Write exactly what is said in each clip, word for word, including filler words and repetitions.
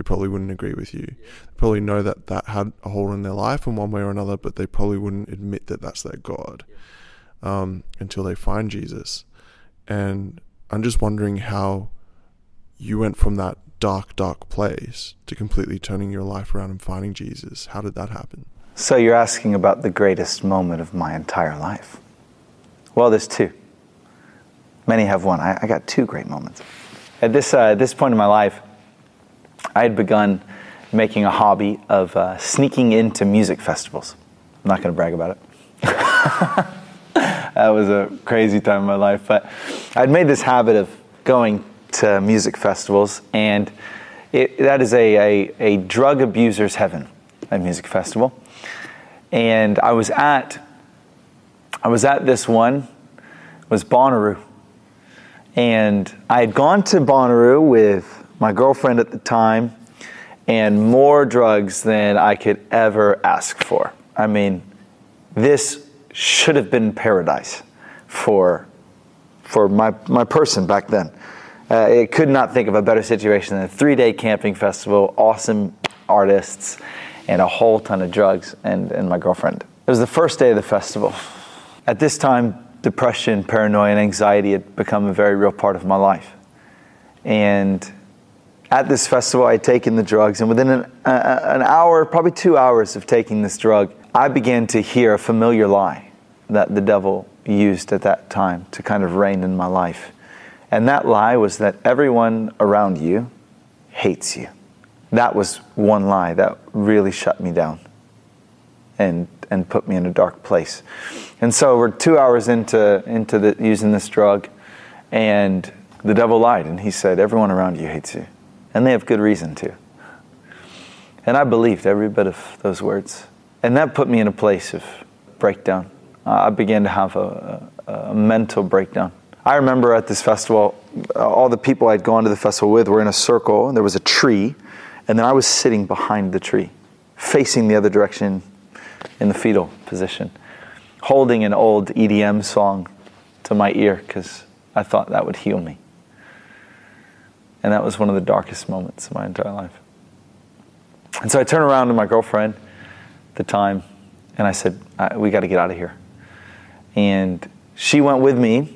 they probably wouldn't agree with you. They probably know that that had a hold in their life in one way or another, but they probably wouldn't admit that that's their God um, until they find Jesus. And I'm just wondering how you went from that dark, dark place to completely turning your life around and finding Jesus. How did that happen? So you're asking about the greatest moment of my entire life. Well, there's two. Many have one. I, I got two great moments. At this uh, this point in my life, I had begun making a hobby of uh, sneaking into music festivals. I'm not going to brag about it. That was a crazy time in my life. But I'd made this habit of going to music festivals, and it, that is a, a, a drug abuser's heaven, a music festival. And I was at, I was at this one, it was Bonnaroo. And I had gone to Bonnaroo with my girlfriend at the time, and more drugs than I could ever ask for. I mean, this should have been paradise for for my, my person back then. Uh, I could not think of a better situation than a three-day camping festival, awesome artists, and a whole ton of drugs, and, and my girlfriend. It was the first day of the festival. At this time, depression, paranoia, and anxiety had become a very real part of my life. And at this festival, I had taken the drugs, and within an, uh, an hour, probably two hours of taking this drug, I began to hear a familiar lie that the devil used at that time to kind of reign in my life. And that lie was that everyone around you hates you. That was one lie that really shut me down and and put me in a dark place. And so we're two hours into into the, using this drug, and the devil lied, and he said, everyone around you hates you. And they have good reason to. And I believed every bit of those words. And that put me in a place of breakdown. Uh, I began to have a, a, a mental breakdown. I remember at this festival, uh, all the people I'd gone to the festival with were in a circle, and there was a tree, and then I was sitting behind the tree, facing the other direction in the fetal position, holding an old E D M song to my ear because I thought that would heal me. And that was one of the darkest moments of my entire life. And so I turned around to my girlfriend at the time, and I said, I, we got to get out of here. And she went with me,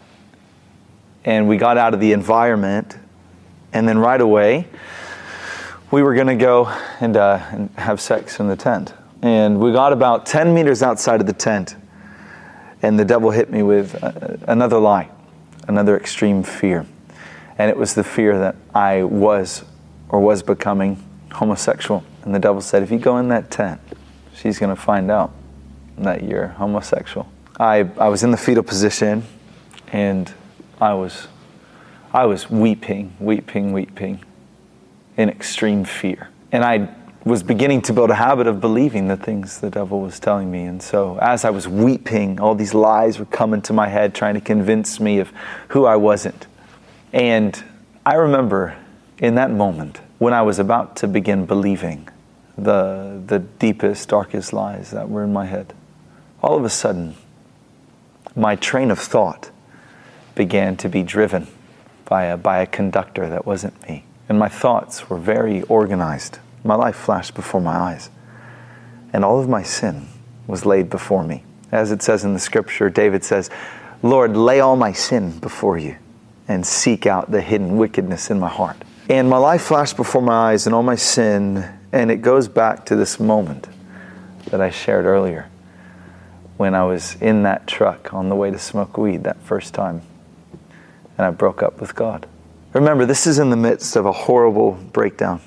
and we got out of the environment, and then right away, we were going to go and, uh, and have sex in the tent. And we got about ten meters outside of the tent, and the devil hit me with uh, another lie, another extreme fear. And it was the fear that I was or was becoming homosexual. And the devil said, if you go in that tent, she's going to find out that you're homosexual. I, I was in the fetal position, and I was, I was weeping, weeping, weeping in extreme fear. And I was beginning to build a habit of believing the things the devil was telling me. And so as I was weeping, all these lies were coming to my head, trying to convince me of who I wasn't. And I remember in that moment when I was about to begin believing the the deepest, darkest lies that were in my head, all of a sudden, my train of thought began to be driven by a, by a conductor that wasn't me. And my thoughts were very organized. My life flashed before my eyes. And all of my sin was laid before me. As it says in the scripture, David says, Lord, lay all my sin before you and seek out the hidden wickedness in my heart. And my life flashed before my eyes and all my sin, and it goes back to this moment that I shared earlier when I was in that truck on the way to smoke weed that first time, and I broke up with God. Remember, this is in the midst of a horrible breakdown.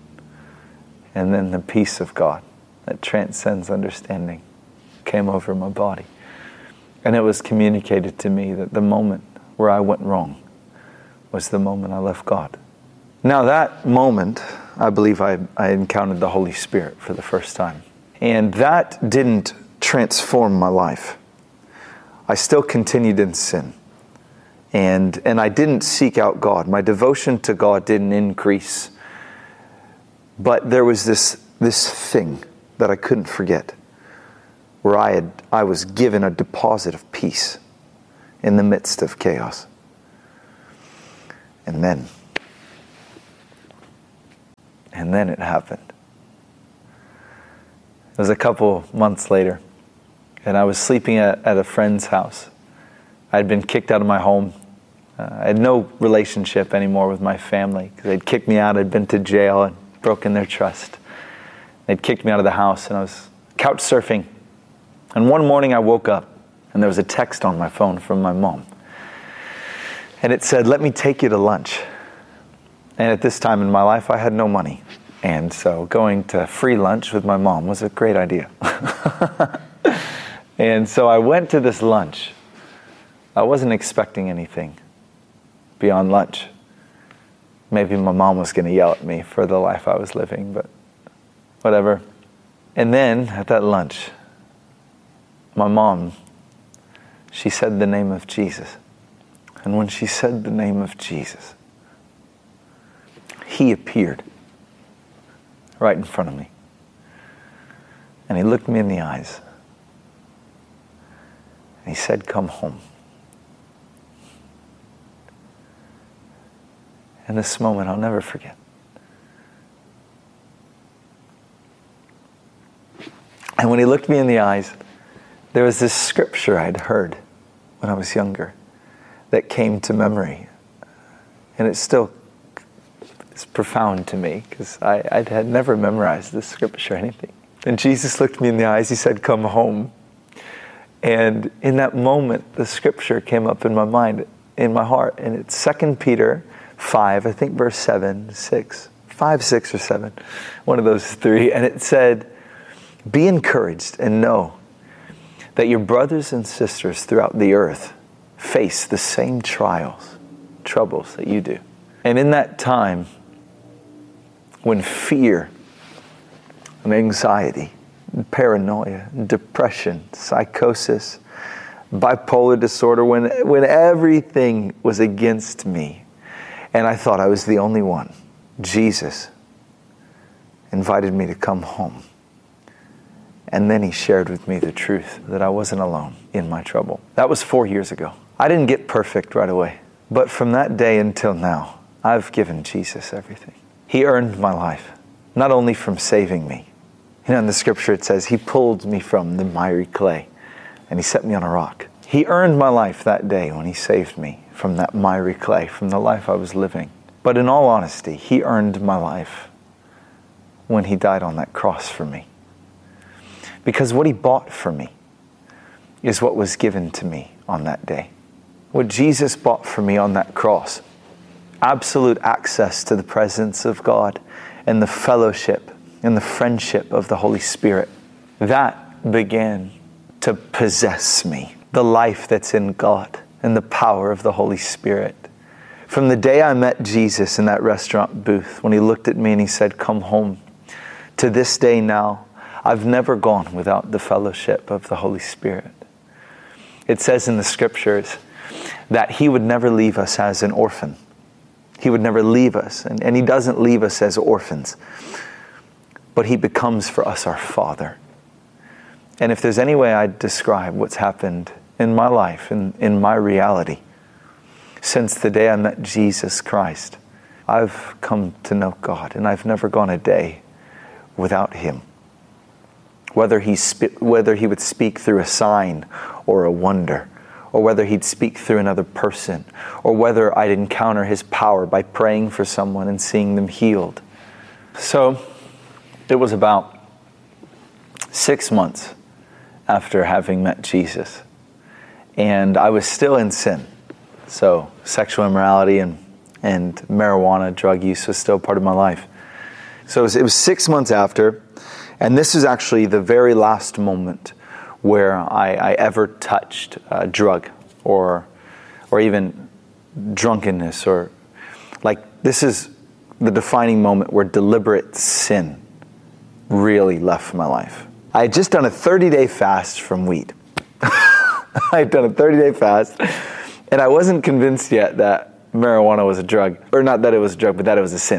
And then the peace of God that transcends understanding came over my body. And it was communicated to me that the moment where I went wrong was the moment I left God. Now that moment, I believe I, I encountered the Holy Spirit for the first time. And that didn't transform my life. I still continued in sin. And, and I didn't seek out God. My devotion to God didn't increase. But there was this, this thing that I couldn't forget, where I had I was given a deposit of peace in the midst of chaos. And then, And then it happened. It was a couple months later, and I was sleeping at, at a friend's house. I'd been kicked out of my home. Uh, I had no relationship anymore with my family because they'd kicked me out. I'd been to jail and broken their trust. They'd kicked me out of the house, and I was couch surfing. And one morning I woke up, and there was a text on my phone from my mom. And it said, "Let me take you to lunch." And at this time in my life, I had no money. And so going to free lunch with my mom was a great idea. And so I went to this lunch. I wasn't expecting anything beyond lunch. Maybe my mom was going to yell at me for the life I was living, but whatever. And then at that lunch, my mom, she said the name of Jesus. And when she said the name of Jesus, he appeared right in front of me. And he looked me in the eyes. And he said, "Come home." And this moment I'll never forget. And when he looked me in the eyes, there was this scripture I'd heard when I was younger that came to memory. And it still is profound to me because I, I had never memorized this scripture or anything. And Jesus looked me in the eyes. He said, "Come home." And in that moment, the scripture came up in my mind, in my heart. And it's Second Peter five, I think verse seven, six, five, six, or seven. One of those three. And it said, "Be encouraged and know that your brothers and sisters throughout the earth face the same trials, troubles that you do." And in that time, when fear and anxiety, and paranoia, and depression, psychosis, bipolar disorder, when, when everything was against me, and I thought I was the only one, Jesus invited me to come home. And then he shared with me the truth that I wasn't alone in my trouble. That was four years ago. I didn't get perfect right away. But from that day until now, I've given Jesus everything. He earned my life, not only from saving me. You know, in the scripture it says, he pulled me from the miry clay and he set me on a rock. He earned my life that day when he saved me from that miry clay, from the life I was living. But in all honesty, he earned my life when he died on that cross for me. Because what he bought for me is what was given to me on that day. What Jesus bought for me on that cross, absolute access to the presence of God and the fellowship and the friendship of the Holy Spirit, that began to possess me. The life that's in God and the power of the Holy Spirit. From the day I met Jesus in that restaurant booth, when he looked at me and he said, "Come home," to this day now, I've never gone without the fellowship of the Holy Spirit. It says in the scriptures that he would never leave us as an orphan. He would never leave us, and, and he doesn't leave us as orphans, but he becomes for us our Father. And if there's any way I'd describe what's happened in my life, in, in my reality, since the day I met Jesus Christ, I've come to know God, and I've never gone a day without him. Whether he, sp- whether he would speak through a sign or a wonder, or whether he'd speak through another person, or whether I'd encounter his power by praying for someone and seeing them healed. So it was about six months after having met Jesus, and I was still in sin. So sexual immorality and, and marijuana, drug use was still part of my life. So it was, it was six months after, and this is actually the very last moment where I, I ever touched a drug or or even drunkenness, or like this is the defining moment where deliberate sin really left my life. I had just done a thirty-day fast from weed. I had done a thirty-day fast, and I wasn't convinced yet that marijuana was a drug, or not that it was a drug, but that it was a sin.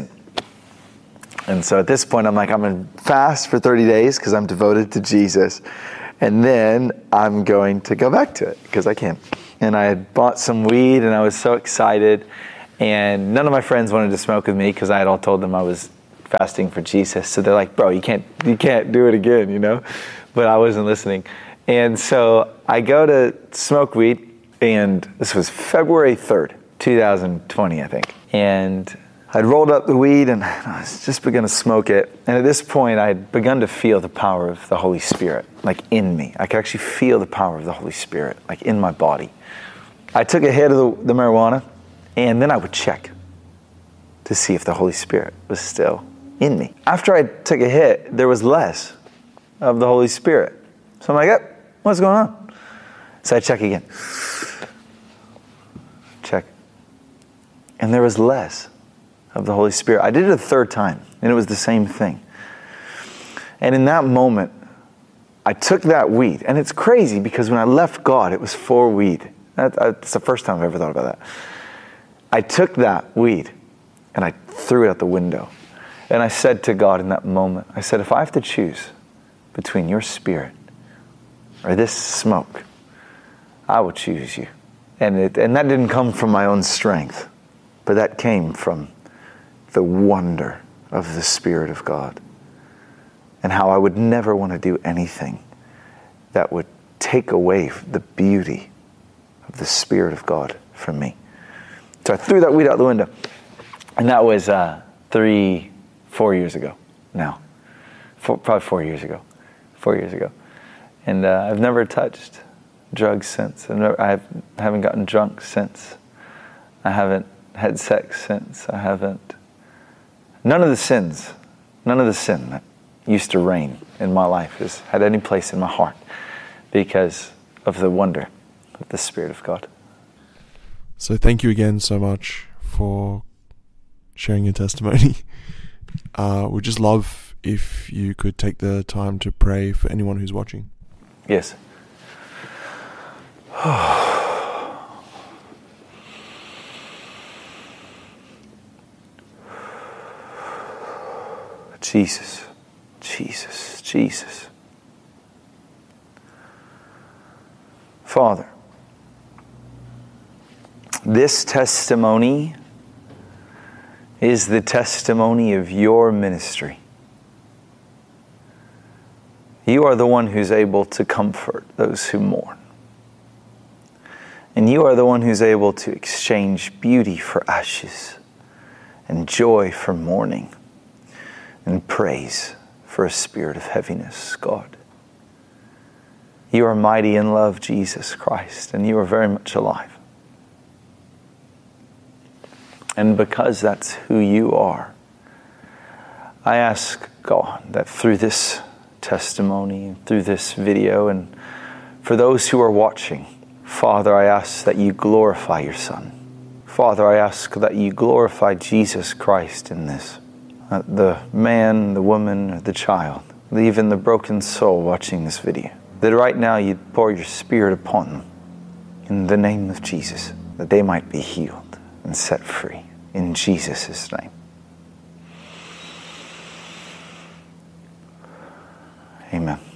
And so at this point, I'm like, I'm going to fast for thirty days because I'm devoted to Jesus. And then I'm going to go back to it because I can. And I had bought some weed and I was so excited. And none of my friends wanted to smoke with me because I had all told them I was fasting for Jesus. So they're like, bro, you can't, you can't do it again, you know? But I wasn't listening. And so I go to smoke weed, and this was February third, two thousand twenty, I think. And I'd rolled up the weed and I was just begun to smoke it. And at this point, I'd begun to feel the power of the Holy Spirit, like in me. I could actually feel the power of the Holy Spirit, like in my body. I took a hit of the, the marijuana, and then I would check to see if the Holy Spirit was still in me. After I took a hit, there was less of the Holy Spirit. So I'm like, eh, what's going on? So I check again. Check. And there was less of the Holy Spirit. I did it a third time, and it was the same thing. And in that moment, I took that weed, and it's crazy because when I left God, it was for weed. That, that's the first time I've ever thought about that. I took that weed, and I threw it out the window. And I said to God in that moment, I said, if I have to choose between your Spirit or this smoke, I will choose you. And it, and that didn't come from my own strength, but that came from the wonder of the Spirit of God, and how I would never want to do anything that would take away the beauty of the Spirit of God from me. So I threw that weed out the window, and that was uh, three, four years ago now, four, probably four years ago, four years ago, and uh, I've never touched drugs since. I've never, I haven't gotten drunk since. I haven't had sex since. I haven't. None of the sins, none of the sin that used to reign in my life has had any place in my heart because of the wonder of the Spirit of God. So thank you again so much for sharing your testimony. Uh, we'd just love if you could take the time to pray for anyone who's watching. Yes. Jesus, Jesus, Jesus. Father, this testimony is the testimony of your ministry. You are the one who's able to comfort those who mourn. And you are the one who's able to exchange beauty for ashes and joy for mourning and praise for a spirit of heaviness, God. You are mighty in love, Jesus Christ, and you are very much alive. And because that's who you are, I ask God that through this testimony, through this video, and for those who are watching, Father, I ask that you glorify your Son. Father, I ask that you glorify Jesus Christ in this. Uh, the man, the woman, the child, even the broken soul watching this video, that right now you'd pour your Spirit upon them in the name of Jesus, that they might be healed and set free in Jesus' name. Amen.